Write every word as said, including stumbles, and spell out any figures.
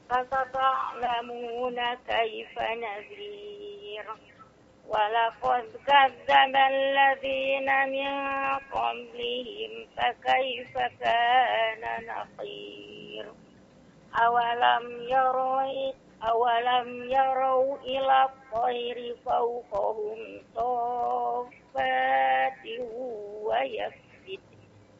فستعلمون كيف نذير ولقد كذب الذين من قبلهم فكيف كان نقير أولم يروا أولم يروا إلى الطير فوقهم صافات ويقبضن